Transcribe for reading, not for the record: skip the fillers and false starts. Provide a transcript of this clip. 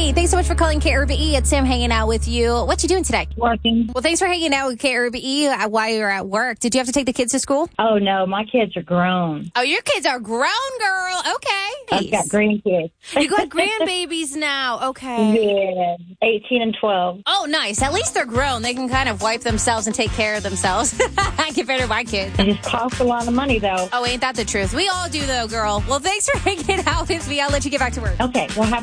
Hey, thanks so much for calling KRBE. It's Sam hanging out with you. What you doing today? Working. Well, thanks for hanging out with KRBE while you're at work. Did you have to take the kids to school? Oh, no, my kids are grown. Oh, your kids are grown, girl. Okay. I've got grandkids. You got grandbabies now. Okay. Yeah, 18 and 12. Oh, nice. At least they're grown. They can kind of wipe themselves and take care of themselves compared to my kids. It just costs a lot of money, though. Oh, ain't that the truth? We all do, though, girl. Well, thanks for hanging out with me. I'll let you get back to work. Okay, well, have